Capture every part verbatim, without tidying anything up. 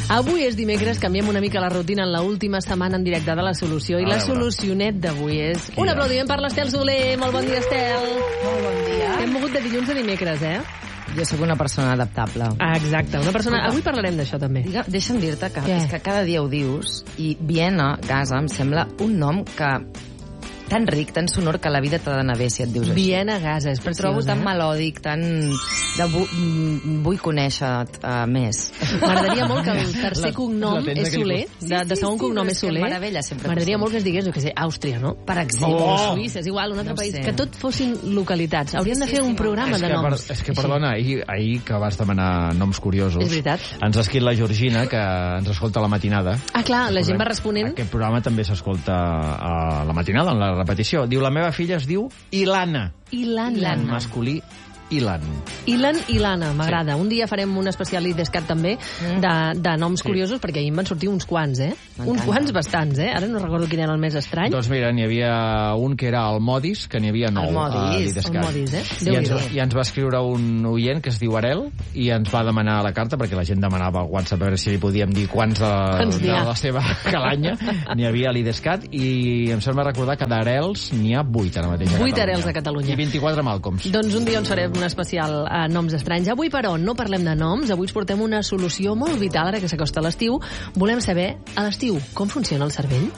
Avui és dimecres, canviem una mica la rutina en l'última setmana en directe de La Solució, i la solucionet d'avui és... Un aplaudiment per l'Estel Soler. Molt bon dia, Estel. Molt bon dia. Hem mogut de dilluns a dimecres, eh? Jo sóc una persona adaptable. Ah, exacte, una persona... Avui parlarem d'això, també. Digue, deixa'm dir-te que, Què? és que cada dia ho dius, i Viena, casa, em sembla un nom que... tan ric, tan sonor, que la vida t'ha d'anar bé si et dius així. Viena Gaza, és Ho preciós, trobo tan eh? melòdic, tan... De bu... mm, vull conèixer uh, més. M'agradaria molt que el tercer cognom la tens és aquell Soler, Sí, de, de sí, segon sí, cognom però és és que Soler. meravella sempre M'agradaria que molt que es digués, jo què sé, Àustria, no? Per exemple. O Oh! Suïssa, és igual, un altre No país. sé. Que tot fossin localitats. Hauríem Sí, de sí, fer sí, un programa És de que, per, noms. és que Així. perdona, ahir, ahir que vas demanar noms curiosos... És veritat. Ens ha escrit la Georgina, que ens escolta a la matinada. Ah, clar, la gent va responent. Aquest programa també s'escolta a la matinada, en la repetició. Diu, la meva filla es diu Ilana. Ilan. En masculí, Ilan. Ilan i Lana, m'agrada. Un dia farem un especial IDESCAT també de, de noms Sí. curiosos, perquè ahir em van sortir uns quants, eh? M'encanta. Uns quants bastants, eh? Ara no recordo quin era el més estrany. Doncs mira, n'hi havia un que era el Modis, que n'hi havia nou. El Modis, a el l'IDESCAT. Modis, eh? I ens, Déu-n'hi-do. I ens va escriure un oient que es diu Arel i ens va demanar la carta, perquè la gent demanava al WhatsApp a veure si li podíem dir quants de, Quants de n'hi ha. la seva calanya n'hi havia a l'IDESCAT, i em sembla recordar que d'Arels n'hi ha vuit ara mateix a Vuit Catalunya. Arels a Catalunya. I vint-i-quatre Malcoms. Doncs un dia ens farem un especial a noms estranys. Avui, però, no parlem de noms. Avui us portem una solució molt vital, ara que s'acosta l'estiu. Volem saber, a l'estiu, com funciona el cervell?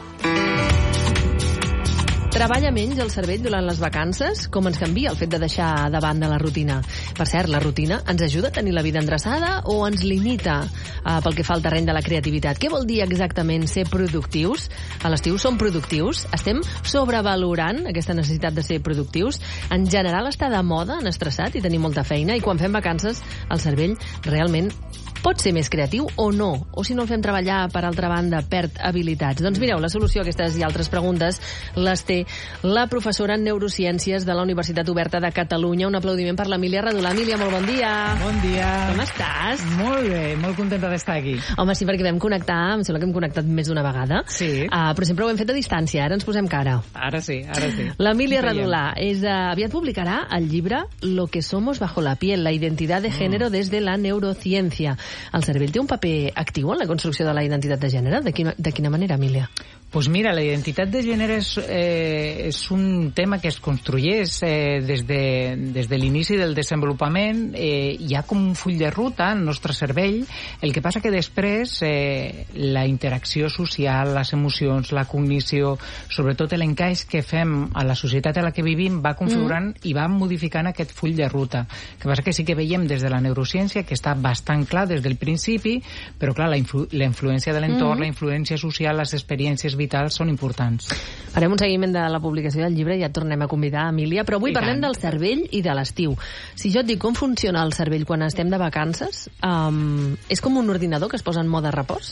Treballa menys el cervell durant les vacances? Com ens canvia el fet de deixar de banda la rutina? Per cert, la rutina ens ajuda a tenir la vida endreçada o ens limita eh, pel que fa al terreny de la creativitat? Què vol dir exactament ser productius? A l'estiu som productius? Estem sobrevalorant aquesta necessitat de ser productius? En general està de moda, en estressat i tenir molta feina, i quan fem vacances el cervell realment pot ser més creatiu o no? O si no el fem treballar, per altra banda, perd habilitats? Doncs mireu, la solució a aquestes i altres preguntes les té la professora en Neurociències de la Universitat Oberta de Catalunya. Un aplaudiment per l'Emília Redolà. Emília, molt bon dia. Bon dia. Com estàs? Molt bé, molt contenta d'estar aquí. Home, sí, perquè vam connectar, em sembla que hem connectat més d'una vegada. Sí. Uh, però sempre ho hem fet a distància, ara ens posem cara. Ara sí, ara sí. L'Emília Veiem. Redolà és, uh, aviat publicarà el llibre Lo que somos bajo la piel, la identidad de género desde la neurociencia. El cervell té un paper actiu en la construcció de la identitat de gènere? De quina, de quina manera, Emília? Pues mira, la identitat de gènere és, eh, és un tema que es construeix eh, des de, des de l'inici del desenvolupament. Eh, hi ha com un full de ruta en el nostre cervell. El que passa que després eh, la interacció social, les emocions, la cognició, sobretot l'encaix que fem a la societat en la que vivim, va configurant mm. i va modificant aquest full de ruta. El que passa que sí que veiem des de la neurociència que està bastant clar des del principi, però clar, la, influ la influència de l'entorn, mm. la influència social, les experiències vitals són importants. Farem un seguiment de la publicació del llibre i ja et tornem a convidar, Emília, però avui I parlem tant. del cervell i de l'estiu. Si jo et dic com funciona el cervell quan estem de vacances, um, és com un ordinador que es posa en mode repòs?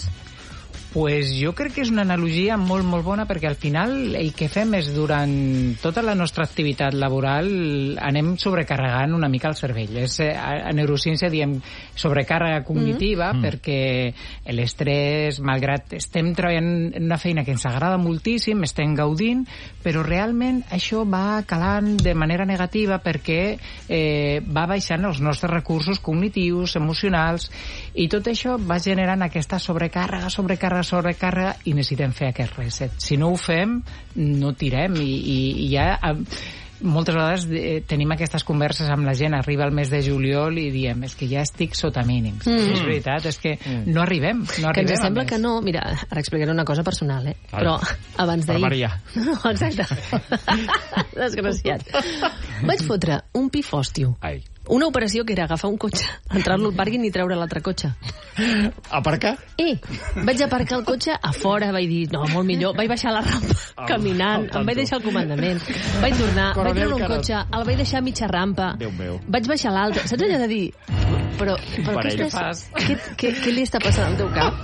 Pues jo crec que és una analogia molt, molt bona, perquè al final el que fem és, durant tota la nostra activitat laboral, anem sobrecarregant una mica el cervell. És, a, a neurociència diem sobrecàrrega cognitiva, mm. perquè l'estrès, malgrat estem treballant en una feina que ens agrada moltíssim, estem gaudint, però realment això va calant de manera negativa perquè eh, va baixant els nostres recursos cognitius, emocionals, i tot això va generant aquesta sobrecàrrega, sobrecàrrega, sobrecàrrega, i necessitem fer aquest reset. Si no ho fem, no tirem, i, i, i ja... Moltes vegades eh, tenim aquestes converses amb la gent, arriba el mes de juliol i diem, és que ja estic sota mínims. Mm. És veritat, és que mm. no arribem, no Que arribem. ens sembla a més. que no... Mira, ara explicaré una cosa personal, eh? Ara. Però abans Per d'ahir... Maria. No, exacte. Desgraciat. Vaig fotre un pifòstiu. Ai. Una operació que era agafar un cotxe, entrar-lo al pàrquing i treure l'altre cotxe. Aparcar? I vaig aparcar el cotxe a fora, vaig dir, no, molt millor, vaig baixar la rampa Al- caminant, al em vaig tanto. deixar el comandament, vaig tornar, Coronel vaig treure un Carot. cotxe, el vaig deixar a mitja rampa, Déu meu. vaig baixar l'altre, saps allò de dir, però, però què, Parell. estàs, què, què, què li està passant al teu cap?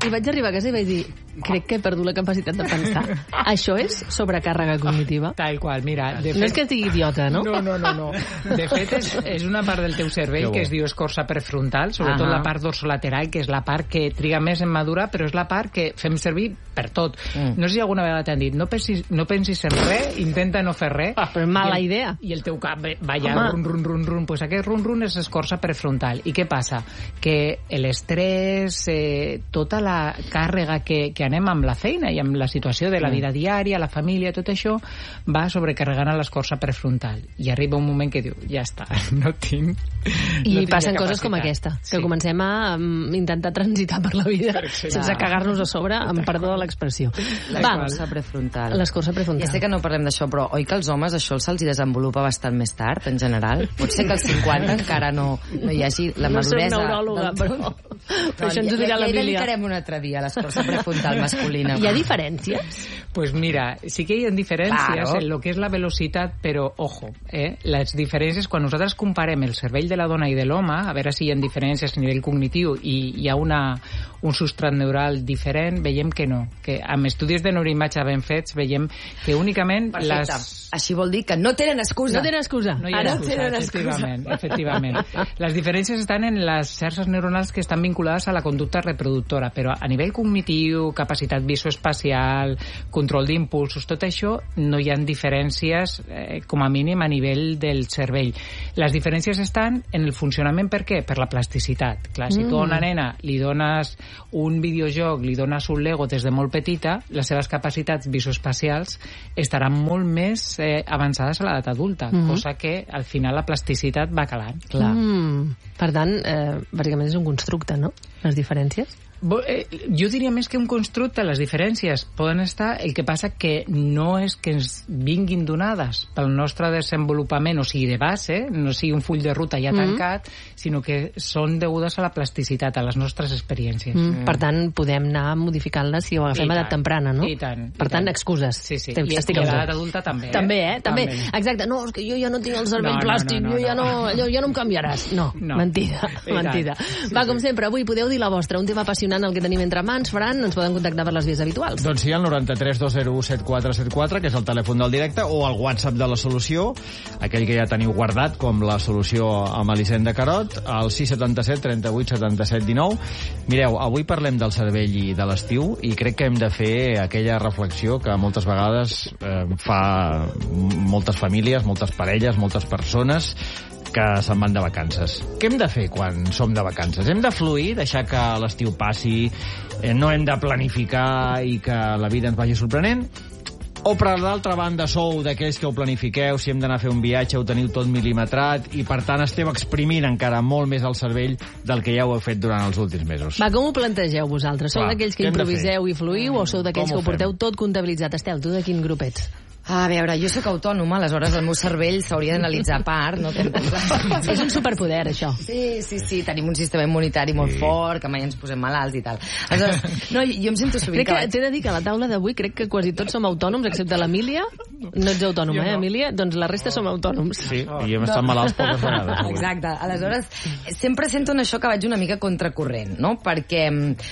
I vaig arribar a casa i vaig dir, crec que he perdut la capacitat de pensar. Això és sobrecàrrega cognitiva? Tal qual, mira. De fet... No és que estigui idiota, no? No, no, no. no. De fet, és, és una part del teu cervell que es diu escorça prefrontal, sobretot uh-huh. la part dorsolateral, que és la part que triga més en madurar, però és la part que fem servir per tot. Mm. No sé si alguna vegada t'han dit, no pensis, no pensis en res, intenta no fer res. Ah, però és mala i el, idea. I el teu cap va allà, run, run, run, run. Pues aquest run, run és escorça prefrontal. I què passa? Que l'estrès, eh, tota la càrrega que, que anem amb la feina i amb la situació de la vida diària, la família, tot això, va sobrecarregant a l'escorça prefrontal. I arriba un moment que diu, ja està, no tinc... I no passen coses com aquesta, que sí. comencem a um, intentar transitar per la vida per sense cagar-nos a sobre, amb perdó de l'expressió. L'escorça prefrontal. L'escorça prefrontal. Ja sé que no parlem d'això, però oi que els homes això se'ls desenvolupa bastant més tard, en general? Pot ser que als cinquanta encara no, no hi hagi la maduresa... No soc neuròloga, però... però això ens ho dirà l'Emília. Ja dedicarem un altre dia a l'escorça prefrontal masculina. Hi ha diferències? Pues mira, sí que hi ha diferències claro. en lo que és la velocitat, però, ojo, eh, les diferències, quan nosaltres comparem el cervell de la dona i de l'home, a veure si hi ha diferències a nivell cognitiu i hi ha una, un substrat neural diferent, veiem que no. Que amb estudis de neuroimatge ben fets veiem que únicament Perfecte. les... Així vol dir que no tenen excusa. No tenen excusa. No hi ha Ara excusa, tenen efectivament, efectivament. Les diferències estan en les xarxes neuronals que estan vinculades a la conducta reproductora, però a nivell cognitiu, capacitat visoespacial, control d'impulsos, tot això, no hi ha diferències, eh, com a mínim, a nivell del cervell. Les diferències estan en el funcionament, per què? Per la plasticitat. Clar, si mm. tu a una nena li dones un videojoc, li dones un Lego des de molt petita, les seves capacitats visoespacials estaran molt més eh, avançades a l'edat adulta, mm-hmm. cosa que al final la plasticitat va calant. Clar. Mm. Per tant, eh, bàsicament és un constructe, no? Les diferències? Jo diria més que un constructe, les diferències poden estar, el que passa que no és que ens vinguin donades pel nostre desenvolupament, o sigui, de base, no sigui un full de ruta ja tancat, mm. sinó que són degudes a la plasticitat, a les nostres experiències. Mm. Mm. Per tant, podem anar modificant-les si ho agafem a edat temprana, no? I tant. Per i tant, tant. excuses. Sí, sí. I, i a l'edat adulta també. També, eh? També. també. Exacte. No, és que jo ja no tinc el cervell no, plàstic, no, no, no, jo ja no, allò ja no em canviaràs. No, no. mentida, mentida. Sí, Va, sí. com sempre, avui podeu dir la vostra, un tema apassionant el que tenim entre mans. Fran, ens poden contactar per les vies habituals. Doncs sí, el noranta-tres dos zero u set quatre set quatre, que és el telèfon del directe, o el WhatsApp de la solució, aquell que ja teniu guardat, com la solució amb Elisenda Carot, al sis setanta set trenta vuit setanta set dinou. Mireu, avui parlem del cervell i de l'estiu, i crec que hem de fer aquella reflexió que moltes vegades eh, fa moltes famílies, moltes parelles, moltes persones que se'n van de vacances. Què hem de fer quan som de vacances? Hem de fluir, deixar que l'estiu passi, eh, no hem de planificar i que la vida ens vagi sorprenent? O, per l'altra banda, sou d'aquells que ho planifiqueu, si hem d'anar a fer un viatge ho teniu tot mil·limetrat i, per tant, esteu exprimint encara molt més el cervell del que ja ho heu fet durant els últims mesos? Va, com ho plantegeu vosaltres? Sou Clar, d'aquells que improviseu i fluïu o sou d'aquells que ho porteu fem? tot comptabilitzat? Estel, tu de quin grup ets? A veure, jo sóc autònoma, aleshores el meu cervell s'hauria d'analitzar a part. No? És un superpoder, això. Sí, sí, sí, tenim un sistema immunitari molt sí. fort, que mai ens posem malalts i tal. Aleshores, no, jo em sento sovint crec que... que... T'he de dir que a la taula d'avui crec que quasi tots som autònoms, excepte l'Emília. No ets autònoma, eh, Emília? Doncs la resta som autònoms. Sí, i hem estat malalts poques vegades. Avui. Exacte. Aleshores, sempre sento en això que vaig una mica contracorrent, no? Perquè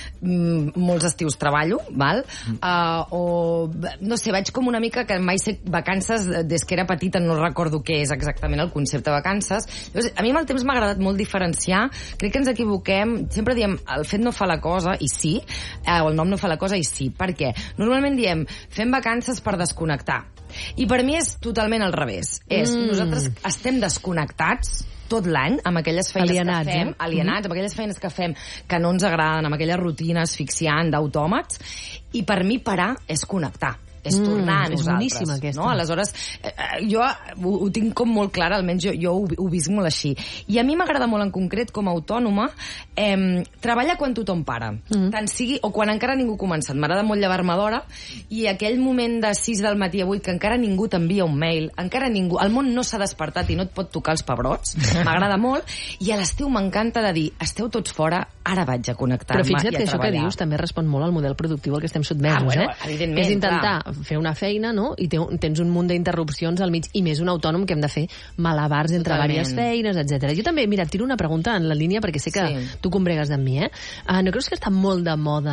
mm, molts estius treballo, val? Uh, o, no sé, vaig com una mica que mai sé vacances, des que era petita no recordo què és exactament el concepte vacances. Llavors, a mi amb el temps m'ha agradat molt diferenciar. Crec que ens equivoquem. Sempre diem el fet no fa la cosa, i sí, eh, o el nom no fa la cosa, i sí. Per què? Normalment diem fem vacances per desconnectar. I per mi és totalment al revés. És, mm. nosaltres estem desconnectats tot l'any amb aquelles feines alienats, que fem, eh? alienats, amb aquelles feines que fem que no ens agraden, amb aquella rutina asfixiant d'autòmats, i per mi parar és connectar. És tornar mm, a nosaltres. És boníssima, aquesta. No? Aleshores, eh, jo ho, ho tinc com molt clar, almenys jo, jo ho, ho visc molt així. I a mi m'agrada molt en concret, com a autònoma, eh, treballar quan tothom para. Mm. Tant sigui, o quan encara ningú ha començat. M'agrada molt llevar-me d'hora, i aquell moment de sis del matí a vuit que encara ningú t'envia un mail, encara ningú... El món no s'ha despertat i no et pot tocar els pebrots. M'agrada molt. I a l'estiu m'encanta de dir, esteu tots fora, ara vaig a connectar-me i a treballar. Però fixa't que això que dius també respon molt al model productiu al que estem sotmesos, ah, bueno, eh? evidentment, és intentar clar. fer una feina, no? I tens un munt d'interrupcions al mig, i més un autònom que hem de fer malabars entre diverses feines, etcètera. Jo també, mira, tiro una pregunta en la línia perquè sé que sí. tu combregues amb mi, eh? Uh, no creus que està molt de moda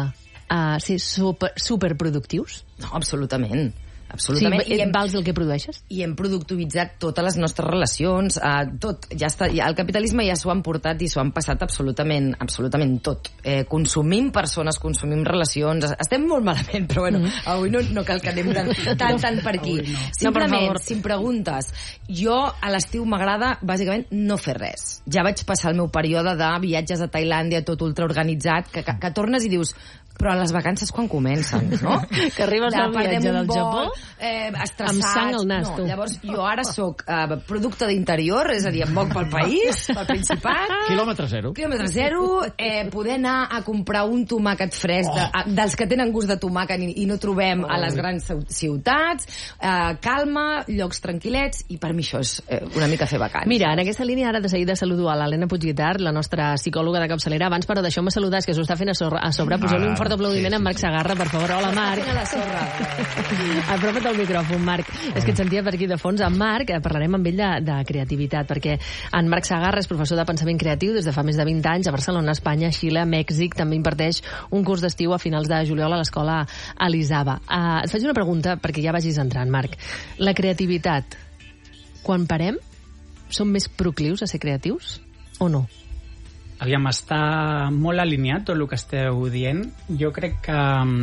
uh, ser super, superproductius? No, absolutament. Absolutament. Sí, I hem, vals el que produeixes? I hem productivitzat totes les nostres relacions, eh, tot. Ja està, ja, el capitalisme ja s'ho han portat i s'ho han passat absolutament, absolutament tot. Eh, consumim persones, consumim relacions, estem molt malament, però bueno, mm. avui no, no cal que anem tant, tant per aquí. No. Simplement, no, si em preguntes, jo a l'estiu m'agrada bàsicament no fer res. Ja vaig passar el meu període de viatges a Tailàndia, tot ultraorganitzat, que, que, que tornes i dius, però les vacances quan comencen, no? Que arribes al viatge del Japó eh, estressats. amb sang al nas, no, tu. Llavors, jo ara sóc eh, producte d'interior, és a dir, em moc pel país, pel Principat. Quilòmetre zero. Quilòmetre zero. Eh, poder anar a comprar un tomàquet fresc, oh. de, dels que tenen gust de tomàquet i, i no trobem oh. a les grans ciutats, eh, calma, llocs tranquil·lets, i per mi això és eh, una mica fer vacances. Mira, en aquesta línia ara de seguida saludo a l'Helena Puigguitart, la nostra psicòloga de capçalera. Abans, però, deixeu-me saludar, és que s'ho està fent a sobre. A sobre. Poseu-li un fort aplaudiment sí, sí, a Marc Sagarra, per favor. Hola, Marc. A la sorra. Apropa't al micròfon, Marc. És que et sentia per aquí de fons. En Marc, eh, parlarem amb ell de, de creativitat, perquè en Marc Sagarra és professor de pensament creatiu des de fa més de vint anys a Barcelona, Espanya, Xile, Mèxic. També imparteix un curs d'estiu a finals de juliol a l'escola Elisava. Uh, et faig una pregunta perquè ja vagis entrant, Marc. La creativitat, quan parem, som més proclius a ser creatius o no? Aviam, està molt alineat tot el que esteu dient. Jo crec que,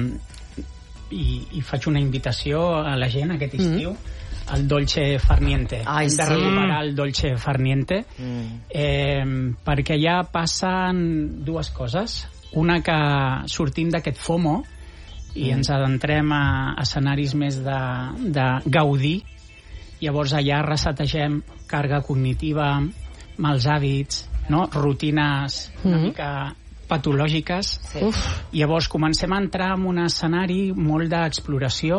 i, i faig una invitació a la gent aquest estiu, mm. el dolce farniente. Ai, Hem de sí. recuperar el dolce farniente, mm. eh, perquè ja passen dues coses. Una, que sortim d'aquest FOMO i mm. ens adentrem a escenaris més de, de gaudir. Llavors allà resetegem càrrega cognitiva, mals hàbits, no? Rutines una mm-hmm. mica patològiques. Sí. Uf. Llavors comencem a entrar en un escenari molt d'exploració,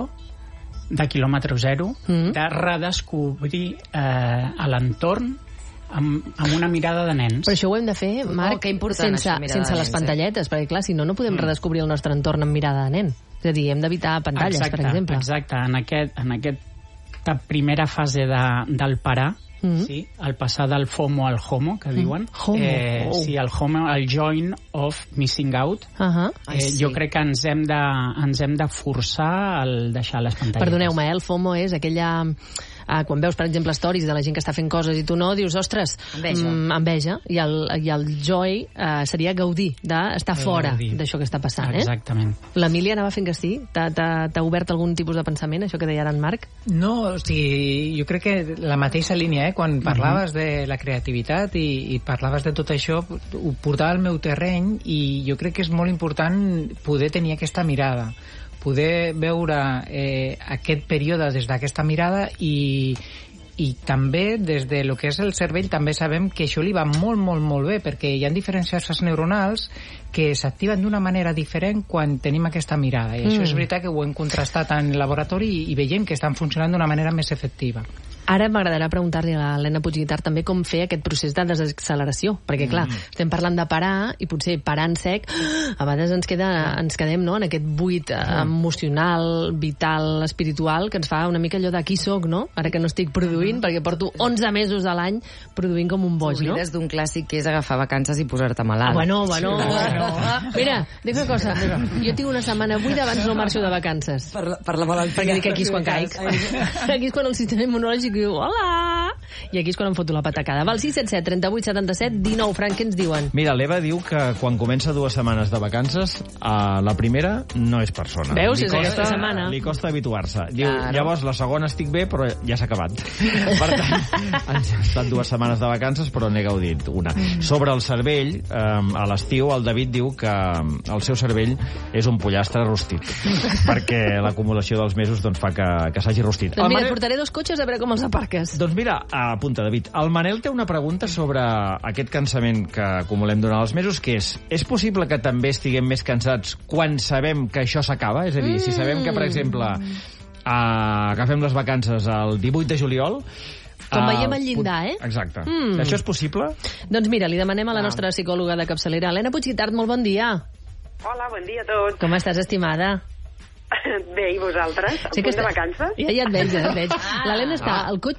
de quilòmetre zero, mm-hmm. de redescobrir eh, l'entorn amb, amb una mirada de nens. Però això ho hem de fer, Marc, oh, important, sense, això, sense les pantalletes, eh? Perquè clar, si no, no podem mm. redescobrir el nostre entorn amb mirada de nen. És a dir, hem d'evitar pantalles, exacte, per exemple. Exacte, en, aquest, en aquesta primera fase de, del parar, Mm-hmm. sí, el passar del FOMO al HOMO, que diuen. Homo. Eh, oh. Sí, el HOMO, el Join of Missing Out. Uh-huh. eh, sí. Jo crec que ens hem, de, ens hem de forçar al deixar les pantalles. Perdoneu-me, eh? El FOMO és aquella... Uh, quan veus, per exemple, stories de la gent que està fent coses i tu no, dius, ostres, enveja, mm, enveja. I, el, i el joy uh, seria gaudir, d'estar fora d'això que està passant. Exactament. Eh? L'Emília anava fent que sí? T'ha obert algun tipus de pensament, això que deia ara en Marc? No, o sigui, jo crec que la mateixa línia, eh? Quan parlaves mm-hmm. de la creativitat i, i parlaves de tot això, ho portava al meu terreny i jo crec que és molt important poder tenir aquesta mirada, poder veure eh, aquest període des d'aquesta mirada i, i també des de lo que és el cervell també sabem que això li va molt, molt, molt bé perquè hi ha diferents xarxes neuronals que s'activen d'una manera diferent quan tenim aquesta mirada i mm. això és veritat que ho hem contrastat en el laboratori i, i veiem que estan funcionant d'una manera més efectiva. Ara m'agradarà preguntar-li a l'Helena Puigguitart també com fer aquest procés de desacceleració, perquè clar, mm. estem parlant de parar i potser parar en sec a vegades ens, queda, ens quedem no? En aquest buit mm. emocional, vital, espiritual, que ens fa una mica allò de qui soc, no? Ara que no estic produint, mm. perquè porto onze mesos a l'any produint com un boig, no? T'oblides d'un clàssic que és agafar vacances i posar-te malalt. Ah, bueno, bueno, sí, bueno. No. Mira, dic una cosa, jo tinc una setmana buida abans no marxo de vacances. Per la, per la malaltia. Perquè dic aquí és quan caic. Aquí és quan el sistema immunològic diu, hola! I aquí és quan em foto la patacada. Val, sis set set, trenta-vuit, setanta-set, dinou, Frank, què ens diuen? Mira, l'Eva diu que quan comença dues setmanes de vacances, uh, la primera no és persona. Veus? Li és costa, aquesta setmana. Li costa habituar-se. Diu, claro. Llavors, la segona estic bé, però ja s'ha acabat. Per tant, han estat dues setmanes de vacances, però n'he gaudit una. Mm. Sobre el cervell, um, a l'estiu, el David diu que el seu cervell és un pollastre rostit, perquè l'acumulació dels mesos doncs, fa que, que s'hagi rostit. Doncs mira, Manel... portaré dos cotxes a veure com els aparques. Doncs mira, apunta, David. El Manel té una pregunta sobre aquest cansament que acumulem durant els mesos, que és, és possible que també estiguem més cansats quan sabem que això s'acaba? És a dir, mm. si sabem que, per exemple, uh, agafem les vacances el divuit de juliol... Com veiem al llindar, eh? Exacte. Mm. Això és possible? Doncs mira, li demanem a la nostra psicòloga de capçalera, Helena Puigguitart, molt bon dia. Hola, bon dia a tots. Com estàs, estimada? Bé, i vosaltres? Sí a punt de vacances? Ja, ja et veig, ja et veig. Ah. L'Helena està al cotxe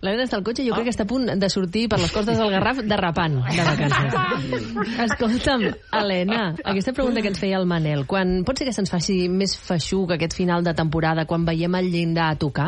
L'Helena està al cotxe i jo crec que està a punt de sortir per les costes del Garraf derrapant de vacances. Escolta'm, Helena, aquesta pregunta que ens feia el Manel, quan pot ser que se'ns faci més feixuc aquest final de temporada quan veiem el llindar a tocar?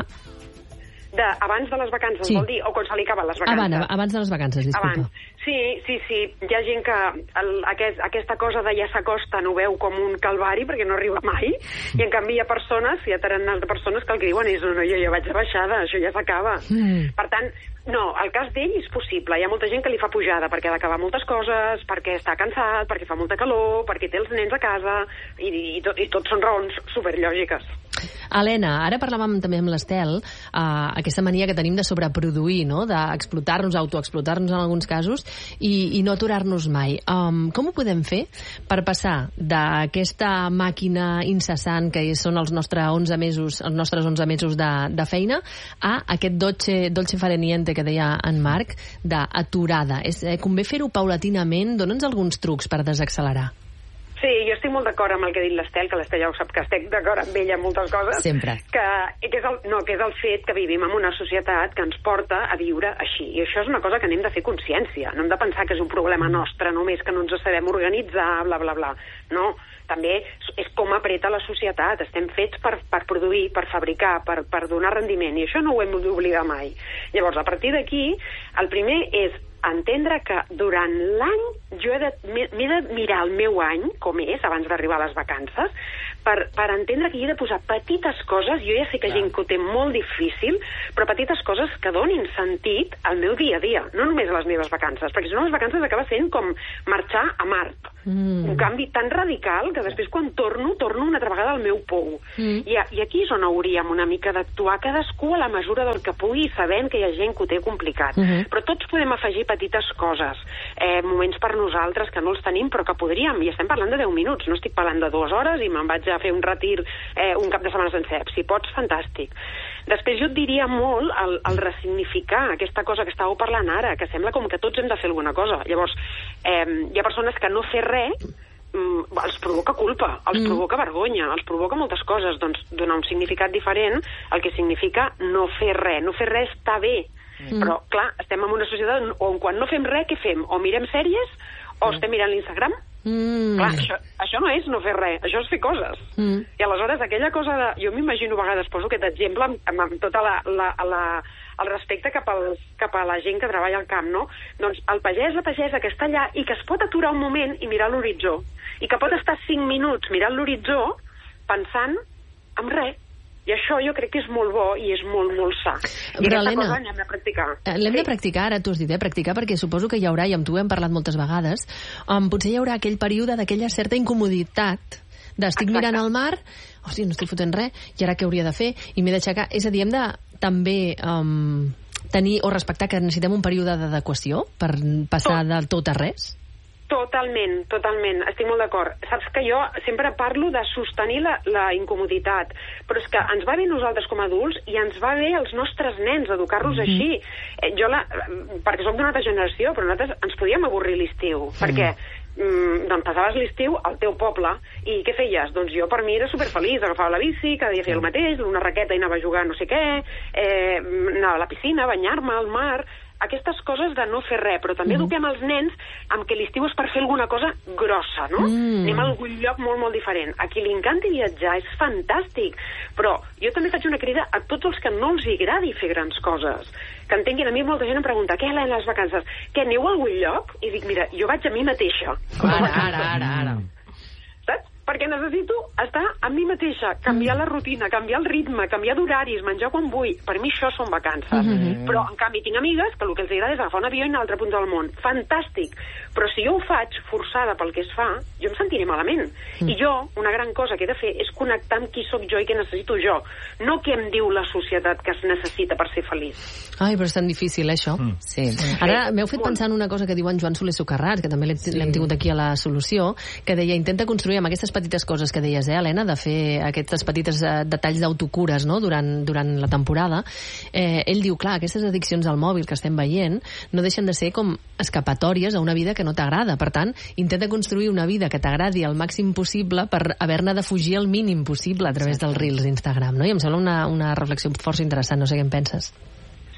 De, abans de les vacances, Sí. vol dir? O quan se li acaben les vacances? Abans, abans de les vacances, disculpa. Abans. Sí, sí, sí. Hi ha gent que el, aquest, aquesta cosa de ja s'acosta no veu com un calvari perquè no arriba mai, i en canvi hi ha persones, hi ha tarannals de persones que el que diuen és no, no, jo ja vaig de baixada, això ja s'acaba. Mm. Per tant, no, el cas d'ell és possible. Hi ha molta gent que li fa pujada perquè ha d'acabar moltes coses, perquè està cansat, perquè fa molta calor, perquè té els nens a casa, i, i, tot, i tot són raons superlògiques. Helena, ara parlàvem també amb l'Estel, uh, aquesta mania que tenim de sobreproduir, no? D'explotar-nos, autoexplotar-nos en alguns casos, i, i no aturar-nos mai. Um, com ho podem fer per passar d'aquesta màquina incessant que són els nostres onze mesos, els nostres onze mesos de, de feina, a aquest dolce, dolce fare niente que deia en Marc, d'aturada? És, eh, convé fer-ho paulatinament? Dóna'ns alguns trucs per desaccelerar. Sí, jo estic molt d'acord amb el que ha dit l'Estel, que l'Estel ja ho sap que estic d'acord amb ella en moltes coses. Sempre. Que, que, és el, no, que és el fet que vivim en una societat que ens porta a viure així. I això és una cosa que anem de fer consciència. No hem de pensar que és un problema nostre, només que no ens sabem organitzar, bla, bla, bla. No, també és com apreta la societat. Estem fets per, per produir, per fabricar, per, per donar rendiment, i això no ho hem d'oblidar mai. Llavors, a partir d'aquí, el primer és entendre que durant l'any jo he de, m'he de mirar el meu any, com és, abans d'arribar a les vacances, per, per entendre que hi he de posar petites coses, jo ja sé que hi ha gent que ho té molt difícil, però petites coses que donin sentit al meu dia a dia, no només a les meves vacances, perquè si no les vacances acaba sent com marxar a Mart. Mm. Un canvi tan radical que després quan torno, torno una altra vegada al meu pou. Mm. I, I aquí és on hauríem una mica d'actuar cadascú a la mesura del que pugui, sabent que hi ha gent que ho té complicat. Mm-hmm. Però tots podem afegir petites coses, eh, moments per nosaltres que no els tenim però que podríem, i estem parlant de deu minuts, no estic parlant de dues hores i me'n vaig a fer un retir eh, un cap de setmana sencer. Si pots, fantàstic. Després jo et diria molt el, el ressignificar aquesta cosa que estàveu parlant ara, que sembla com que tots hem de fer alguna cosa. Llavors, eh, hi ha persones que no fer res mm, els provoca culpa, els mm. provoca vergonya, els provoca moltes coses. Doncs donar un significat diferent al que significa no fer res. No fer res està bé, mm. però clar, estem en una societat on quan no fem res, què fem? O mirem sèries o estem mirant l'Instagram. Mm. Clar, això, això no és no fer res, això és fer coses. Mm. I aleshores aquella cosa de... Jo m'imagino a vegades, poso aquest exemple amb, amb, amb tota la, la, la, el respecte cap, al, cap a la gent que treballa al camp, no? Doncs el pagès, la pagesa que està allà i que es pot aturar un moment i mirar l'horitzó, i que pot estar cinc minuts mirant l'horitzó pensant en res. I això jo crec que és molt bo i és molt, molt sa. I Però, aquesta Helena, cosa l'hem de practicar. L'hem Sí. de practicar, ara t'ho has dit, eh? Practicar, perquè suposo que hi haurà, i amb tu hem parlat moltes vegades, um, potser hi haurà aquell període d'aquella certa incomoditat d'estic Exacte. mirant al mar, hosti, no estic fotent res, i ara què hauria de fer? I m'he d'aixecar. És a dir, hem de també um, tenir o respectar que necessitem un període d'adequació per passar Tot. del tot a res? Totalment, totalment, estic molt d'acord. Saps que jo sempre parlo de sostenir la, la incomoditat, però és que ens va bé nosaltres com a adults i ens va bé als nostres nens educar-los mm-hmm. així. Eh, jo la, perquè som d'una altra generació, però nosaltres ens podíem avorrir l'estiu, mm. perquè mm, doncs passaves l'estiu al teu poble i què feies? Doncs jo per mi era superfeliç, agafava la bici, cada dia feia el mateix, una raqueta i anava a jugar no sé què, eh, anava a la piscina, a banyar-me al mar. Aquestes coses de no fer res, però també mm. eduquem els nens amb que l'estiu és per fer alguna cosa grossa, no? Mm. Anem a algun lloc molt, molt diferent. A qui li encanti viatjar és fantàstic, però jo també faig una crida a tots els que no els agradi fer grans coses, que entenguin. A mi molta gent em pregunta, què, Helena, les vacances? Què, aneu a algun lloc? I dic, mira, jo vaig a mi mateixa. Ara, ara, ara, ara. Saps? Perquè necessito estar amb mi mateixa, canviar la rutina, canviar el ritme, canviar d'horaris, menjar quan vull. Per mi això són vacances. Mm-hmm. Però, en canvi, tinc amigues que el que els agrada és agafar un avió i anar a l'altre punt del món. Fantàstic! Però si jo ho faig forçada pel que es fa, jo em sentiré malament. Mm. I jo, una gran cosa que he de fer és connectar amb qui sóc jo i què necessito jo. No què em diu la societat que es necessita per ser feliç. Ai, però és tan difícil, eh, això. Mm. Sí. Ara m'heu fet pensar en una cosa que diu en Joan Soler Socarrats, que també l'hem sí. tingut aquí a la solució, que deia, intenta construir amb aquestes petites coses que deies, eh, Helena, de fer aquestes petites eh, detalls d'autocures, no?, durant, durant la temporada. Eh, ell diu, clar, aquestes addiccions al mòbil que estem veient no deixen de ser com escapatòries a una vida que no t'agrada. Per tant, intenta construir una vida que t'agradi al màxim possible per haver-ne de fugir el mínim possible a través dels Reels d'Instagram, no? I em sembla una, una reflexió força interessant, no sé què en penses. Sí,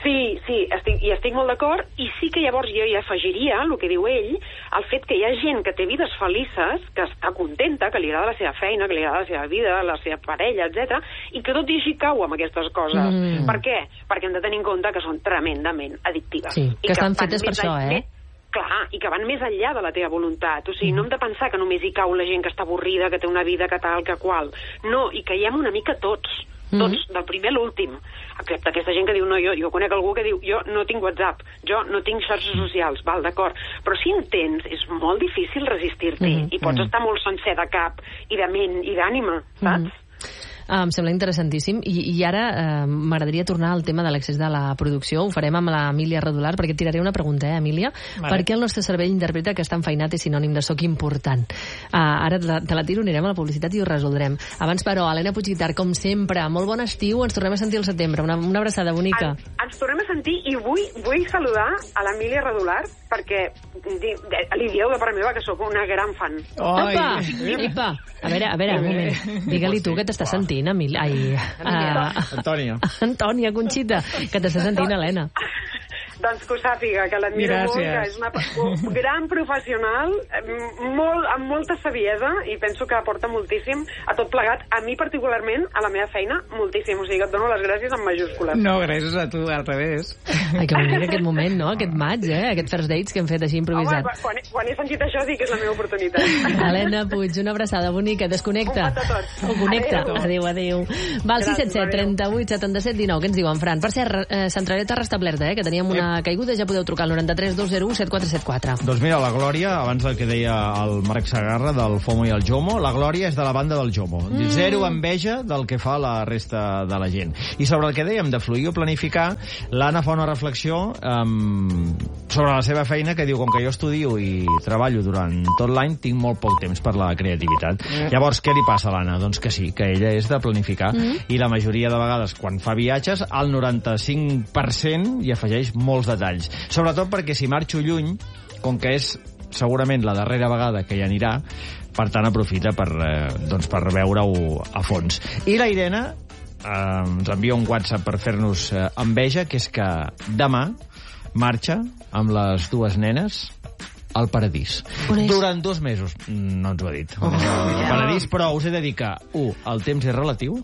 Sí, sí, estic, i estic molt d'acord, i sí que llavors jo hi afegiria, el que diu ell, el fet que hi ha gent que té vides felices, que està contenta, que li agrada la seva feina, que li agrada la seva vida, la seva parella, etcètera, i que tot i així cau amb aquestes coses. Mm. Per què? Perquè hem de tenir en compte que són tremendament addictives. Sí, I que estan fetes per això, eh? Clar, i que van més enllà de la teva voluntat. O sigui, no hem de pensar que només hi cau la gent que està avorrida, que té una vida que tal, que qual. No, hi caiem una mica tots. Tots, mm-hmm. del primer a l'últim. Excepte aquesta gent que diu, no, jo, jo conec algú que diu, jo no tinc WhatsApp, jo no tinc xarxes socials, val, d'acord. Però si en tens, és molt difícil resistir-t'hi, mm-hmm. i pots estar molt sencer de cap, i de ment, i d'ànima, saps? Mm-hmm. Uh, em sembla interessantíssim, i, i ara uh, m'agradaria tornar al tema de l'accés de la producció. Ho farem amb l'Emília Redolar, perquè et tiraré una pregunta, eh, Emília? Vale. Per què el nostre cervell interpreta que estar enfeinat és sinònim de soc important? Uh, ara te la, te la tiro, anirem a la publicitat i ho resoldrem. Abans, però, Helena Puigguitart, com sempre, molt bon estiu, ens tornem a sentir al setembre. Una, una abraçada bonica. En, ens tornem a sentir, i vull, vull saludar a l'Emília Redolar, perquè di, li dieu de part meva que sóc una gran fan. Opa! Epa! A veure, a veure, un moment. Digue-li tu que t'estàs sentint, Emília. Ai, uh, Antònia. Antònia, Conxita, que t'estàs sentint, Helena. Doncs que ho sàpiga, que l'admiro molt, que és una gran professional, molt, amb molta saviesa, i penso que aporta moltíssim a tot plegat, a mi particularment, a la meva feina, moltíssim. O sigui, et dono les gràcies en majúscules. No, gràcies a tu, al revés. Ai, que bonic aquest moment, no? Aquest maig, eh? Aquest first dates que hem fet així improvisat. Home, quan, quan he sentit això, sí que és la meva oportunitat. Helena Puig, una abraçada bonica, desconnecta. Un petó a tots. O connecta. Adéu, adéu. Va, al sis set set, trenta-vuit, setanta-set, dinou, què ens diuen, Fran? Per cert, eh, centraleta restablerta, eh? Que teníem una caiguda, ja podeu trucar al noranta-tres dos zero u set quatre set quatre. Doncs mira, la Glòria, abans del que deia el Marc Sagarra, del FOMO i el JOMO, la Glòria és de la banda del JOMO. Mm. Zero enveja del que fa la resta de la gent. I sobre el que dèiem de fluir o planificar, l'Anna fa una reflexió um, sobre la seva feina, que diu, com que jo estudio i treballo durant tot l'any, tinc molt poc temps per la creativitat. Mm. Llavors, què li passa a l'Anna? Doncs que sí, que ella és de planificar. Mm. I la majoria de vegades, quan fa viatges, el noranta-cinc per cent hi afegeix molts detalls. Sobretot perquè si marxo lluny, com que és segurament la darrera vegada que hi anirà, per tant aprofita per, eh, doncs per veure-ho a fons. I la Irene eh, ens envia un WhatsApp per fer-nos eh, enveja, que és que demà marxa amb les dues nenes al Paradís. Durant dos mesos. No ens ho ha dit. Oh, el Paradís, però us he de dir que, u, el temps és relatiu,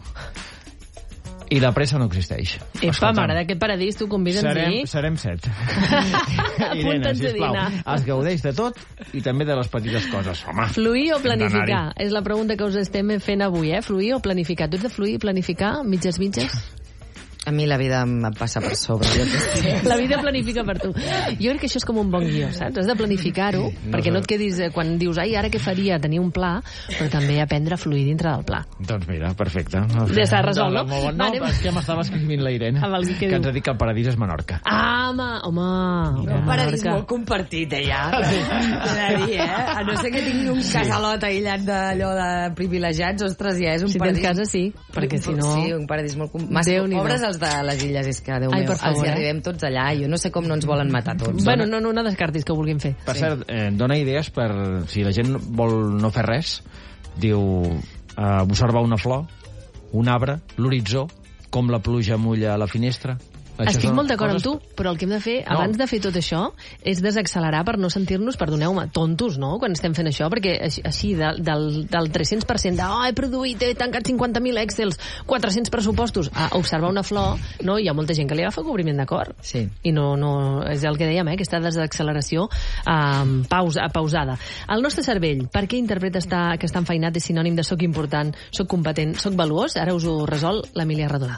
i la pressa no existeix. Epa, m'agrada aquest Paradís, tu convida'ns serem, dir. Serem set. Irene, sisplau, es gaudeix de tot i també de les petites coses. Home, fluir o planificar? És la pregunta que us estem fent avui, eh? Fluir o planificar? Tu ets de fluir i planificar? Mitges, mitges? A mi la vida em passa per sobre. Jo sé. La vida planifica per tu. Jo crec que això és com un bon guió, saps? Has de planificar-ho, sí, no perquè sé. No et quedis... Quan dius, ai, ara què faria? Tenir un pla, però també aprendre a fluir dintre del pla. Doncs mira, perfecte. No, ja s'ha resolt, no? No, no, no és que m'estava escrivint la Irene, que, que ens ha dit que el Paradís és Menorca. Ah, home, home. Un Paradís molt compartit, eh, ja. T'he de dir, eh? A no ser que tingui un casalot aïllat d'allò de privilegiats, ostres, ja és un si paradís... Si tens casa, sí, perquè si no... Sí, un paradís molt... Massa pobres els de les illes, és que, Déu Ai, meu, favor, els hi arribem tots allà, jo no sé com no ens volen matar tots. Bueno, no, no, no descartis que ho vulguin fer. Per sí. cert, eh, dona idees per, si la gent vol no fer res, diu, eh, observar una flor, un arbre, l'horitzó, com la pluja mulla a la finestra. Això Estic molt d'acord coses... amb tu, però el que hem de fer, no. abans de fer tot això, és desaccelerar per no sentir-nos, perdoneu-me, tontos, no?, quan estem fent això, perquè així, del, del, del tres-cents per cent de, oh, he produït, he tancat cinquanta mil Excels, quatre-cents pressupostos, a observar una flor, no?, hi ha molta gent que li agafa cobriment de cor. Sí. I no, no, és el que dèiem, eh, aquesta desacceleració um, pausa, pausada. El nostre cervell, per què interpreta estar, que està enfeinat és sinònim de soc important, soc competent, soc valuós? Ara us ho resol l'Emília Redolar.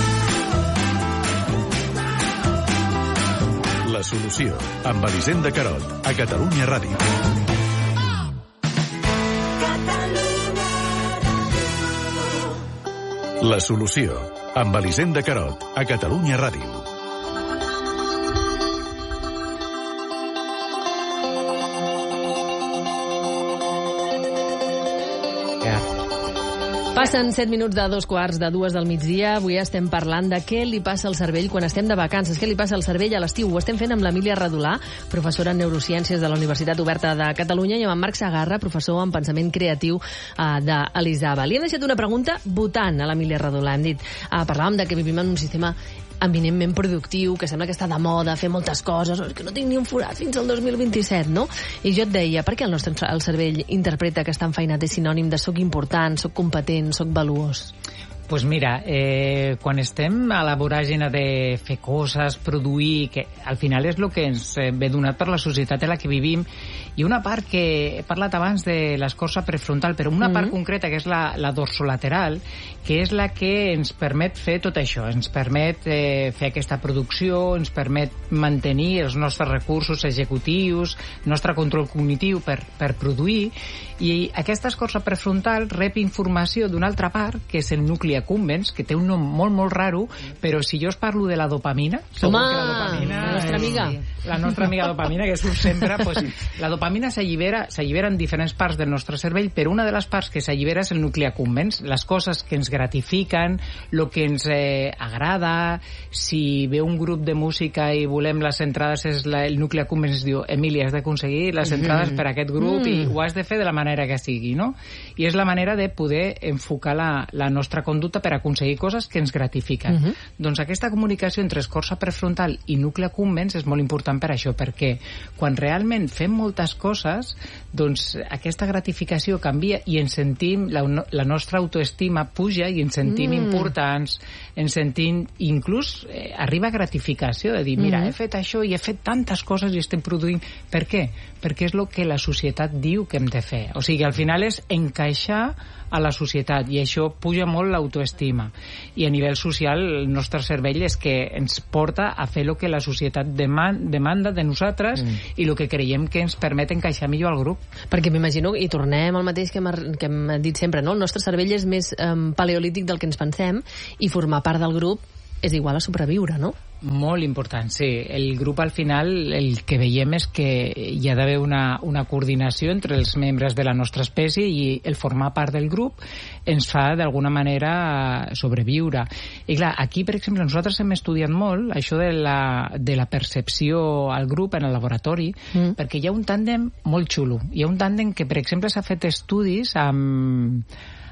La solució, amb Elisenda Carot, a Catalunya Ràdio. La solució, amb Elisenda Carot, a Catalunya Ràdio. Passen set minuts de dos quarts de dues del migdia. Avui estem parlant de què li passa al cervell quan estem de vacances, què li passa al cervell a l'estiu. Ho estem fent amb l'Emília Redolar, professora en Neurociències de la Universitat Oberta de Catalunya, i amb en Marc Sagarra, professor en pensament creatiu uh, d'Elisava. Li hem deixat una pregunta votant a l'Emília Redolar. Hem dit, uh, parlàvem de que vivim en un sistema eminentment productiu, que sembla que està de moda, fer moltes coses, és que no tinc ni un forat fins al dos mil vint-i-set, no? I jo et deia, per què el nostre el cervell interpreta que estar enfeinat és sinònim de soc important, soc competent, soc valuós? Pues mira, eh, quan estem a la voràgina de fer coses, produir, que al final és el que ens ve donat per la societat en la que vivim, i una part que he parlat abans de l'escorça prefrontal, però una mm-hmm. part concreta, que és la, la dorsolateral, que és la que ens permet fer tot això, ens permet eh, fer aquesta producció, ens permet mantenir els nostres recursos executius, el nostre control cognitiu per, per produir, i aquesta escorça prefrontal rep informació d'una altra part, que és el nucli accumbens, que té un nom molt, molt raro, però si jo us parlo de la dopamina... Home, la, dopamina la nostra amiga. És, la nostra amiga dopamina, que surt sempre, pues, la dopamina s'allibera s'allibera en diferents parts del nostre cervell, però una de les parts que s'allibera és el nucli accumbens, les coses que ens gratifiquen, el que ens eh, agrada. Si ve un grup de música i volem les entrades, és la, el nucli accumbens es diu, Emili, has d'aconseguir les entrades mm-hmm. per a aquest grup mm. i ho has de fer de la manera que sigui, no? I és la manera de poder enfocar la, la nostra conducta per aconseguir coses que ens gratifiquen. Uh-huh. Doncs aquesta comunicació entre escorça prefrontal i nucli accumbens és molt important per això, perquè quan realment fem moltes coses, doncs aquesta gratificació canvia i ens sentim, la, la nostra autoestima puja i ens sentim mm. importants, ens sentim, inclús eh, arriba gratificació de dir, mira, mm. he fet això i he fet tantes coses i estem produint. Per què? Perquè és el que la societat diu que hem de fer. O sigui, al final és encaixar a la societat, i això puja molt l'autoestima. I a nivell social, el nostre cervell és que ens porta a fer el que la societat deman demanda de nosaltres mm. i el que creiem que ens permet encaixar millor al grup. Perquè m'imagino, i tornem al mateix que hem, que hem dit sempre, no? El nostre cervell és més um, paleolític del que ens pensem, i formar part del grup és igual a sobreviure, no? Molt important, sí. El grup, al final, el que veiem és que hi ha d'haver una, una coordinació entre els membres de la nostra espècie, i el formar part del grup ens fa, d'alguna manera, sobreviure. I clar, aquí, per exemple, nosaltres hem estudiat molt això de la, de la percepció al grup en el laboratori, mm. perquè hi ha un tàndem molt xulo. Hi ha un tàndem que, per exemple, s'ha fet estudis amb...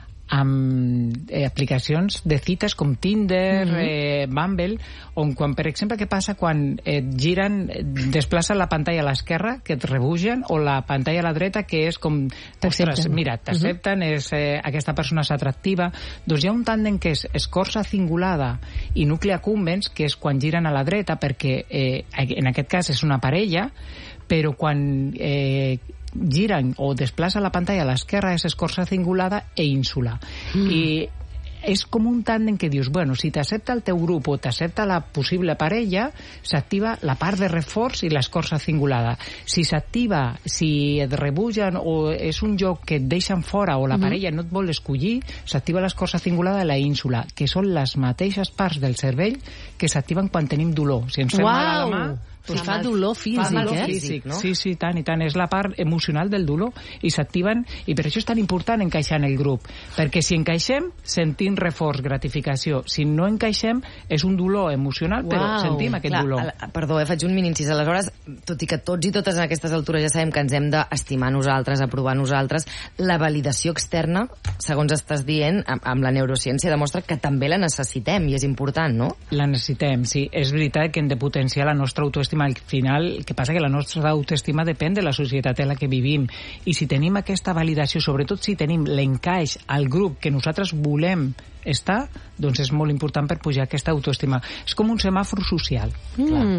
amb eh, aplicacions de cites com Tinder, mm-hmm. eh, Bumble, on quan, per exemple, què passa quan et giren, desplacen la pantalla a l'esquerra, que et rebugen, o la pantalla a la dreta, que és com, ostres, mira, t'accepten, mm-hmm. és, eh, aquesta persona és atractiva. Doncs hi ha un tàndem que és escorça cingulada i nucli accumbens, que és quan giren a la dreta, perquè eh, en aquest cas és una parella, però quan eh, giren o desplaça la pantalla a l'esquerra és escorça cingulada e ínsula. Mm. I és com un tàndem que dius, bueno, si t'accepta el teu grup o t'accepta la possible parella, s'activa la part de reforç i l'escorça cingulada. Si s'activa, si et rebugen o és un joc que et deixen fora o la mm-hmm. parella no et vol escollir, s'activa l'escorça cingulada i la ínsula, que són les mateixes parts del cervell que s'activen quan tenim dolor. Si ens fem Uau! mal a la mà, Pues fa dolor físic, fa dolor eh? físic, no? Sí, sí, tant i tant. És la part emocional del dolor i s'activen, i per això és tan important encaixar en el grup, perquè si encaixem sentim reforç, gratificació. Si no encaixem és un dolor emocional, wow. però sentim aquest Clar, dolor. A, perdó, eh, faig un mini incís. Aleshores, tot i que tots i totes en aquestes altures ja sabem que ens hem d'estimar nosaltres, aprovar nosaltres, la validació externa, segons estàs dient, amb, amb la neurociència demostra que també la necessitem i és important, no? La necessitem, sí. És veritat que hem de potenciar la nostra autoestima. Al final, el que passa que la nostra autoestima depèn de la societat en la que vivim, i si tenim aquesta validació, sobretot si tenim l'encaix al grup que nosaltres volem estar, doncs és molt important per pujar aquesta autoestima. És com un semàfor social. Mm. Clar.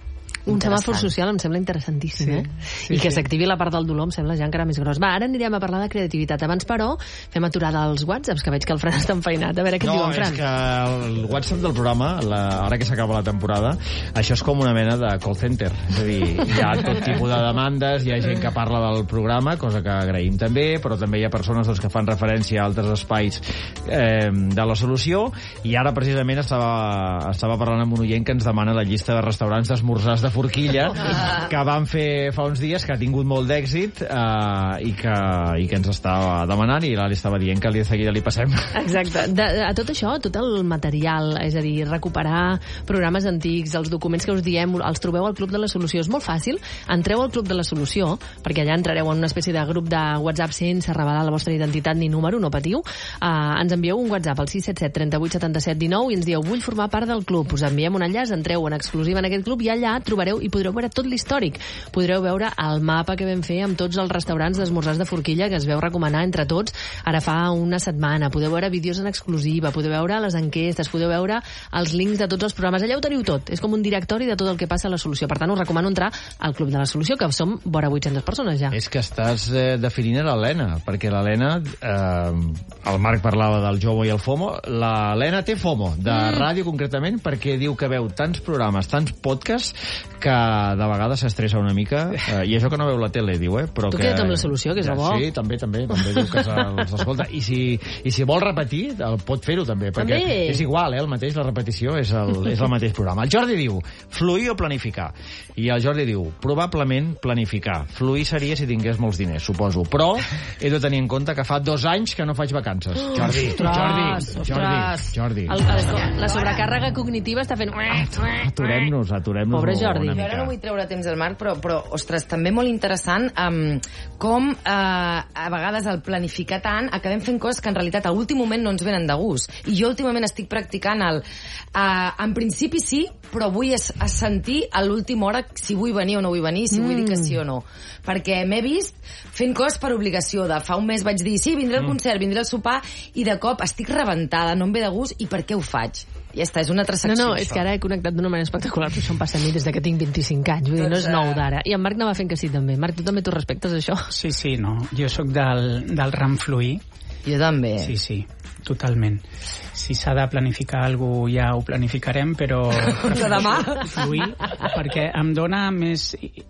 Un semàfor social em sembla interessantíssim, sí, eh? Sí, I que sí. s'activi la part del dolor em sembla ja encara més gros. Va, ara anirem a parlar de creativitat. Abans, però, fem aturada als whatsapps, que veig que el Fran està enfeinat. A veure què no, et diu en Fran. No, és que el whatsapp del programa, la, ara que s'acaba la temporada, això és com una mena de call center. És a dir, hi ha tot tipus de demandes, hi ha gent que parla del programa, cosa que agraïm també, però també hi ha persones doncs, que fan referència a altres espais eh, de la solució, i ara precisament estava, estava parlant amb un oient que ens demana la llista de restaurants d'esmorzars de forquilla que vam fer fa uns dies, que ha tingut molt d'èxit eh, i, que, i que ens estava demanant, i l'Ali estava dient que li de seguida li passem. Exacte. De, a tot això, tot el material, és a dir, recuperar programes antics, els documents que us diem, els trobeu al Club de la Solució. És molt fàcil. Entreu al Club de la Solució, perquè allà entrareu en una espècie de grup de WhatsApp sense revelar la vostra identitat ni número, no patiu. Uh, ens envieu un WhatsApp al sis set set, trenta vuit, setanta set, dinou i ens dieu, vull formar part del club. Us enviem un enllaç, entreu en exclusiva en aquest club i allà trobareu i podreu veure tot l'històric. Podreu veure el mapa que vam fer amb tots els restaurants d'esmorzars de forquilla que es veu recomanar entre tots ara fa una setmana. Podeu veure vídeos en exclusiva, podeu veure les enquestes, podeu veure els links de tots els programes. Allà ho teniu tot. És com un directori de tot el que passa a la Solució. Per tant, us recomano entrar al Club de la Solució, que som vora vuit-centes persones ja. És que estàs eh, definint l'Helena, perquè l'Helena, eh, el Marc parlava del Jomo i el FOMO, l'Helena té FOMO, de mm. ràdio concretament, perquè diu que veu tants programes, tants podcasts, que de vegades s'estressa una mica, eh, i això que no veu la tele, diu, eh? Però tu que... queda't amb la Solució, que és el bo. Sí, també, també, també diu que els escolta. I si, i si vol repetir, el pot fer-ho també, perquè també. És igual, eh, el mateix, la repetició és el, és el mateix programa. El Jordi diu, fluir o planificar? I el Jordi diu, probablement planificar. Fluir seria si tingués molts diners, suposo. Però he de tenir en compte que fa dos anys que no faig vacances. Jordi, ostres, Jordi, ostres. Jordi, Jordi. El, el, la sobrecàrrega cognitiva està fent... Aturem-nos, aturem-nos. Pobre Jordi. Jo ara no vull treure temps al Marc, però, però ostres, també molt interessant um, com uh, a vegades al planificar tant acabem fent coses que en realitat a l'últim moment no ens venen de gust. I jo últimament estic practicant el... Uh, en principi sí, però vull es, es sentir a l'última hora si vull venir o no vull venir, si mm. vull dir que sí o no. Perquè m'he vist fent coses per obligació. De fa un mes vaig dir, sí, vindré al concert, vindré al sopar, i de cop estic rebentada, no em ve de gust, i per què ho faig? Ja està, és una altra secció. No, no, és que ara he connectat d'una manera espectacular, però això em passa a mi des que tinc vint-i-cinc anys, vull dir, no és nou d'ara. I en Marc anava fent que sí, també. Marc, tu també t'ho respectes, això? Sí, sí, no. Jo sóc del, del ram fluir. Jo també. Sí, sí, totalment. Si s'ha de planificar alguna cosa ja ho planificarem, però... De demà? Fluir, perquè em dona més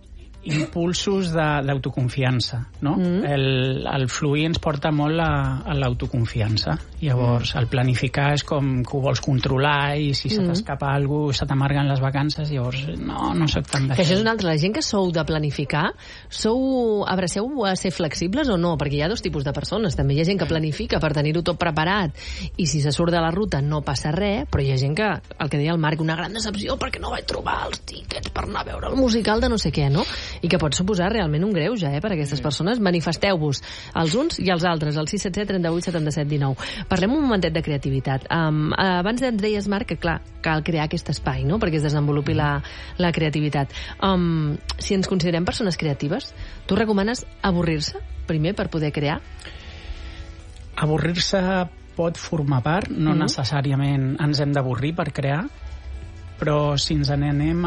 impulsos d'autoconfiança, no? Mm. El, el fluir ens porta molt a, a l'autoconfiança. Llavors, el planificar és com que ho vols controlar i si mm. se t'escapa alguna cosa, se t'amarguen les vacances, llavors no, no soc tan d'això. Que això és una altra. La gent que sou de planificar, sou, abraceu a ser flexibles o no? Perquè hi ha dos tipus de persones. També hi ha gent que planifica per tenir-ho tot preparat i si se surt de la ruta no passa res, però hi ha gent que, el que deia el Marc, una gran decepció perquè no vaig trobar els tíquets per anar a veure el musical de no sé què, no? I que pot suposar realment un greuge, eh, per a aquestes persones. Manifesteu-vos els uns i els altres, al sis set set, trenta vuit, setanta set, dinou. Parlem un momentet de creativitat. Um, abans ens deies, Marc, que clar, cal crear aquest espai, no?, perquè es desenvolupi la, la creativitat. Um, si ens considerem persones creatives, tu recomanes avorrir-se primer per poder crear? Avorrir-se pot formar part, no mm-hmm. necessàriament ens hem d'avorrir per crear, però si ens n'anem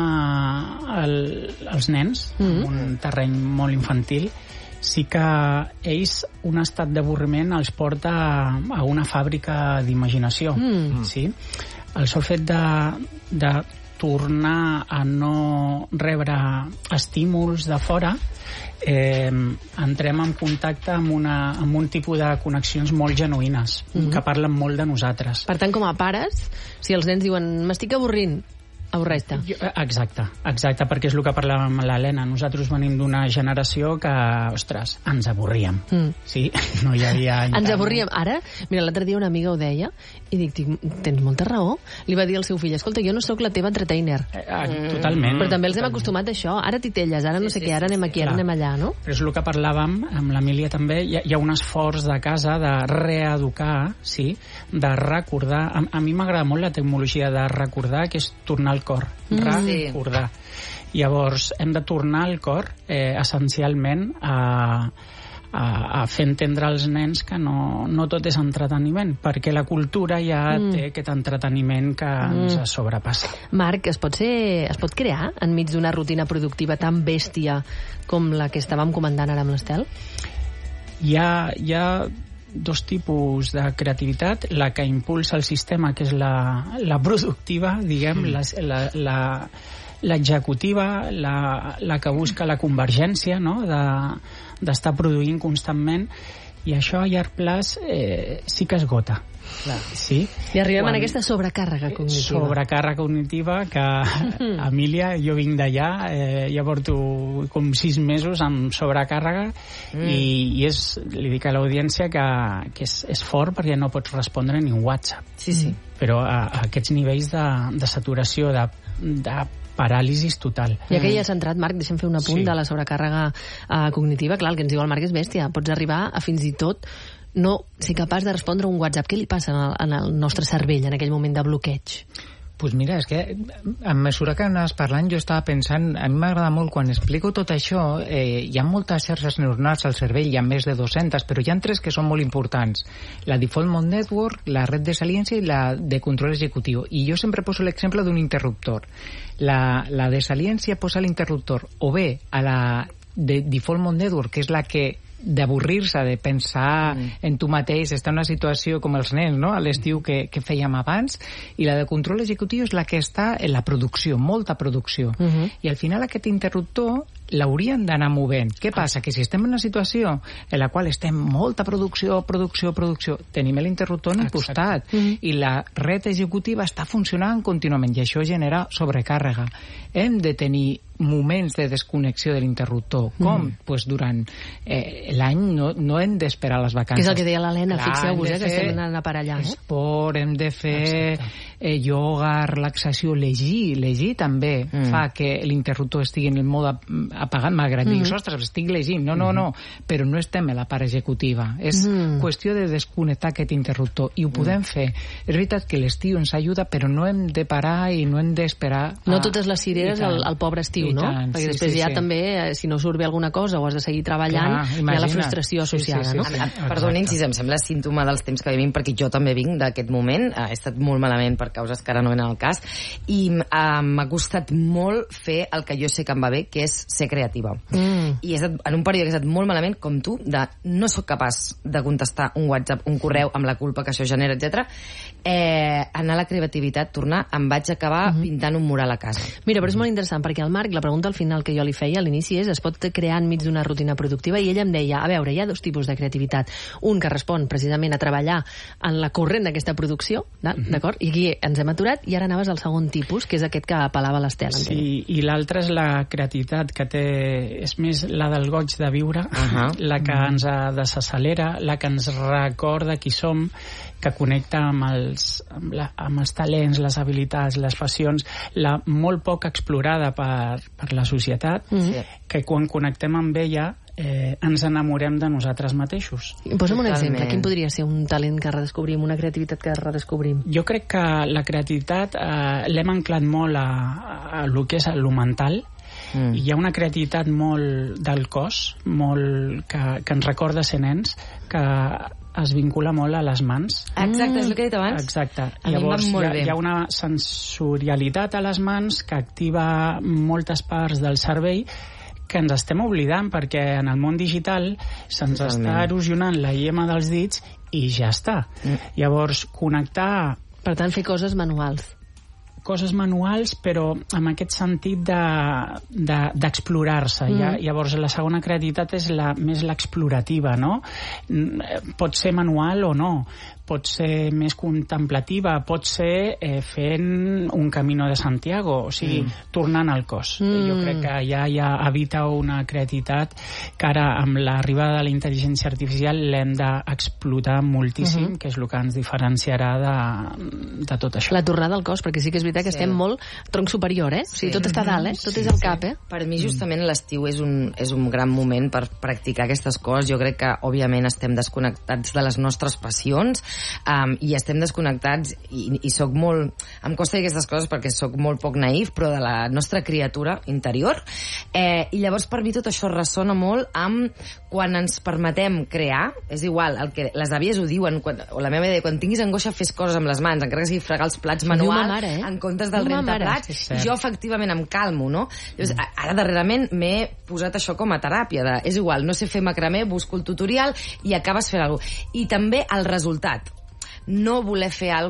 als nens, mm-hmm. en un terreny molt infantil, sí que ells un estat d'avorriment els porta a una fàbrica d'imaginació. Mm. Sí? El sol fet de, de tornar a no rebre estímuls de fora, eh, entrem en contacte amb, una, amb un tipus de connexions molt genuïnes, mm-hmm. que parlen molt de nosaltres. Per tant, com a pares, si els nens diuen m'estic avorrint, avorreix-te. Exacte, exacte, perquè és el que parlàvem amb l'Helena. Nosaltres venim d'una generació que, ostres, ens avorríem. Mm. Sí? No hi havia... Ens avorríem. Ara, mira, l'altre dia una amiga ho deia i dic, tens molta raó. Li va dir al seu fill, escolta, jo no sóc la teva entertainer. Eh, eh, totalment. Però també els hem acostumat a això. Ara titelles, ara no sé sí, què, ara anem aquí, ara anem allà, no? Però és el que parlàvem amb l'Emília també. Hi ha, hi ha un esforç de casa de reeducar, sí, de recordar. A, a mi m'agrada molt la tecnologia de recordar, que és tornar al cor. Recordar. Sí. Llavors, hem de tornar al cor, eh, essencialment, a, a, a fer entendre als nens que no, no tot és entreteniment, perquè la cultura ja mm. té aquest entreteniment que mm. ens sobrepassa. Marc, es pot, ser, es pot crear enmig d'una rutina productiva tan bèstia com la que estàvem comentant ara amb l'Estel? Hi ha... Hi ha dos tipus de creativitat, la que impulsa el sistema, que és la, la productiva, diguem, mm. la, la, l'executiva, la, la que busca la convergència, no?, de, d'estar produint constantment, i això a llarg plaç eh, sí que esgota. Clar, sí. I arribem Quan... en aquesta sobrecàrrega cognitiva. Sobrecàrrega cognitiva que, Emília, jo vinc d'allà, eh, ja porto com sis mesos amb sobrecàrrega mm. i, i és, li dic a l'audiència que, que és, és fort perquè no pots respondre ni un WhatsApp. Sí, sí. Però a, a aquests nivells de, de saturació, de, de paràlisis total. Ja que hi ha centrat, Marc, deixem fer un apunt sí. de la sobrecàrrega uh, cognitiva. Clar, el que ens diu el Marc és bèstia. Pots arribar a fins i tot no ser capaç de respondre un WhatsApp. Què li passa en el, en el nostre cervell en aquell moment de bloqueig? Pues mira, és que a mesura que anaves parlant jo estava pensant, a mi m'agrada molt quan explico tot això, eh, hi ha moltes xarxes neuronals al cervell, hi ha més de dues-centes, però hi ha tres que són molt importants. La Default Mode Network, la red de saliència i la de control executiu. I jo sempre poso l'exemple d'un interruptor. La, la de saliència posa l'interruptor o bé a la de Default Mode Network, que és la que d'avorrir-se, de pensar mm. en tu mateix, estar en una situació com els nens, no?, a l'estiu que, que fèiem abans, i la de control executiu és la que està en la producció, molta producció. Mm -hmm. I al final aquest interruptor l'haurien d'anar movent. Què passa? Que si estem en una situació en la qual estem molta producció, producció, producció, tenim l'interruptor en un costat mm -hmm. i la red executiva està funcionant contínuament i això genera sobrecàrrega. Hem de tenir moments de desconnexió de l'interruptor. Com? Mm. Pues durant eh, l'any no, no hem d'esperar les vacances. Que és el que deia l'Helena, fixeu-vos, eh, que estem anant a parar allà. Esport, hem de fer eh, ioga, relaxació, llegir. Llegir també mm. fa que l'interruptor estigui en el mode apagat, malgrat mm. diguis, ostres, estic llegint. No, no, no, però no estem a la part executiva. És mm. qüestió de desconnectar aquest interruptor i ho podem mm. fer. És veritat que l'estiu ens ajuda, però no hem de parar i no hem d'esperar. No a... totes les cireres al, al pobre estiu, no? Tant, perquè sí, després sí, ja sí. també, si no surt bé alguna cosa o has de seguir treballant, clar, hi ha la frustració associada, sí, sí, sí, no? sí. Perdonin si em sembla símptoma dels temps que vivim, perquè jo també vinc d'aquest moment, he estat molt malament per causes que ara no venen al cas, i uh, m'ha costat molt fer el que jo sé que em va bé, que és ser creativa. Mm. I he estat, en un període que he estat molt malament, com tu, de no sóc capaç de contestar un WhatsApp, un correu, amb la culpa que això genera, etcètera. Eh, anar a la creativitat, tornar, em vaig acabar mm-hmm. pintant un mural a casa. Mira, però és molt interessant, perquè el Marc, la pregunta al final que jo li feia a l'inici és, es pot crear enmig d'una rutina productiva, i ell em deia, a veure, hi ha dos tipus de creativitat. Un que respon precisament a treballar en la corrent d'aquesta producció, d'acord? I aquí ens hem aturat, i ara anaves al segon tipus, que és aquest que apel·lava l'Estel. Sí, i l'altra és la creativitat, que té, és més la del goig de viure, uh -huh. la que ens desaccelera, la que ens recorda qui som, que connecta amb els, amb, la, amb els talents, les habilitats, les passions, la molt poc explorada per, per la societat, mm-hmm. que quan connectem amb ella eh, ens enamorem de nosaltres mateixos. Posa'm un exemple. Quin podria ser un talent que redescobrim, una creativitat que redescobrim? Jo crec que la creativitat eh, l'hem anclat molt a, a, a lo que és el mental. Mm. Hi ha una creativitat molt del cos, molt que, que ens recorda ser nens, que es vincula molt a les mans. Exacte, és el que he dit abans. Exacte. A Llavors mi em va molt hi ha, bé. hi ha una sensorialitat a les mans que activa moltes parts del cervell que ens estem oblidant, perquè en el món digital se'ns està erosionant la llema dels dits i ja està. Mm. Llavors, connectar... Per tant, fer coses manuals. Coses manuals, però amb aquest sentit d'explorar-se. De, de, mm. Llavors, la segona creativitat és la, més l'explorativa, no? Pot ser manual o no, pot ser més contemplativa, pot ser eh, fent un Camino de Santiago, o sigui, mm. tornant al cos. Mm. Jo crec que ja, ja habita una creativitat que ara, amb l'arribada de la intel·ligència artificial, l'hem d'explotar moltíssim, mm-hmm. que és el que ens diferenciarà de, de tot això. La tornada al cos, perquè sí que és veritat que sí. estem molt tronc superior, eh? O sigui, tot està a dalt, eh? Tot sí, és al cap, eh? Per mi, justament, l'estiu és un, és un gran moment per practicar aquestes coses. Jo crec que, òbviament, estem desconnectats de les nostres passions, Um, i estem desconnectats i, i soc molt... Em costa dir aquestes coses perquè soc molt poc naïf, però de la nostra criatura interior. Eh, I llavors per mi tot això ressona molt amb quan ens permetem crear, és igual, el que les àvies ho diuen, quan, o la meva idea, quan tinguis angoixa fes coses amb les mans, encara que sigui fregar els plats manual, mare, eh? en comptes del rentaplats, sí, i jo efectivament em calmo, no? Llavors, mm. ara darrerament m'he posat això com a teràpia, de, és igual, no sé fer macramé, busco el tutorial i acabes fent alguna cosa. I també el resultat. No voler fer alguna cosa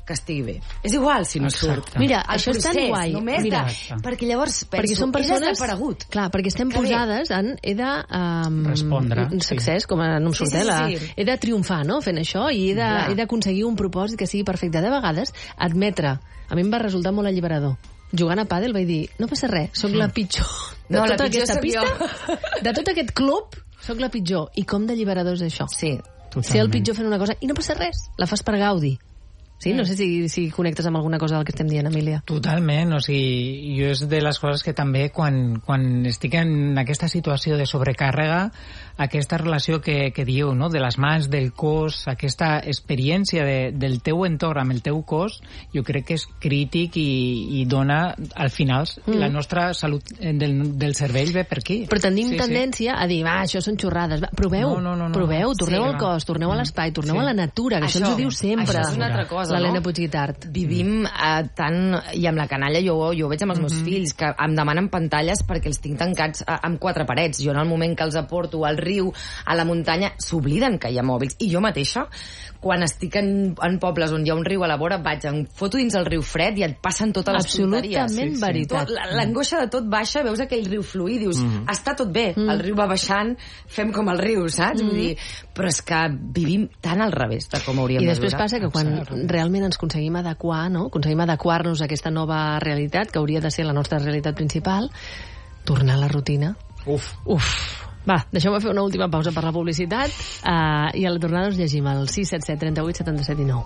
que estigui bé. És igual si no Exacte. surt. Mira, El això és tan procés, guai. Només Mira, de... Perquè llavors penso, perquè són persones... ell ha desaparegut. Clar, perquè estem Que bé. posades en... He de... Um, Respondre, Succés, sí. com no em Sí, surt, sí, eh, la... sí, sí. He de triomfar, no?, fent això, i he de- Clar. he d'aconseguir un propòsit que sigui perfecte. De vegades, admetre... A mi em va resultar molt alliberador. Jugant a pàdel vaig dir, no passa res, sóc la pitjor de No, la tota pitjor aquesta sóc pista, jo. de tot aquest club, sóc la pitjor. I com d'alliberador és això? Sí. Ser el pitjor fent una cosa i no passa res, la fas per gaudi. Sí? No sé si, si connectes amb alguna cosa del que estem dient, Emília. Totalment, o sigui, jo és de les coses que també quan, quan estic en aquesta situació de sobrecàrrega, aquesta relació que, que diu, no?, de les mans, del cos, aquesta experiència de, del teu entorn amb el teu cos, jo crec que és crític i, i dona, al final, mm. la nostra salut del, del cervell ve per aquí. Però tenim Sí, sí. tendència a dir, va, això són xorrades. Va, proveu, No, no, no, no. proveu, torneu Sí, al va. cos, torneu a l'espai, torneu Sí. a la natura, que això, Això- ens ho diu sempre. això és una altra cosa, l'Helena no? Puigguitart. Vivim eh, tant, i amb la canalla jo, jo ho veig amb els meus fills, que em demanen pantalles perquè els tinc tancats eh, amb quatre parets. Jo en el moment que els aporto al riu, a la muntanya, s'obliden que hi ha mòbils. I jo mateixa, quan estic en, en pobles on hi ha un riu a la vora, vaig, em foto dins el riu fred i et passen totes les tonteries. Absolutament Sí, sí. veritat. Tot, la- l'angoixa de tot baixa, veus aquell riu fluir, dius, està tot bé, el riu va baixant, fem com el riu, saps? Vull dir, però és que vivim tan al revés de com hauríem I de després viure. passa que quan realment ens aconseguim adequar, no? aconseguim adequar-nos a aquesta nova realitat, que hauria de ser la nostra realitat principal, tornar a la rutina. Uf. Uf. Va, deixeu-me fer una última pausa per la publicitat uh, i a la tornada us llegim el sis set set, trenta-vuit, setanta-set, dinou.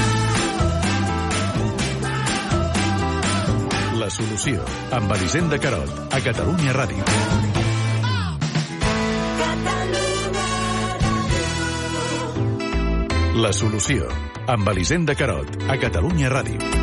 La solució, amb Elisenda Carot, a Catalunya Ràdio. La solució, amb Elisenda Carot, a Catalunya Ràdio.